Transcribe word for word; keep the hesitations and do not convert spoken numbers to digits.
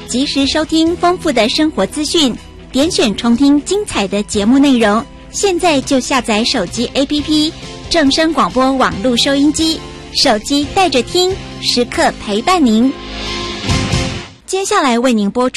及时收听丰富的生活资讯，点选重听精彩的节目内容。现在就下载手机 A P P 正声广播网络收音机，手机带着听，时刻陪伴您。接下来为您播出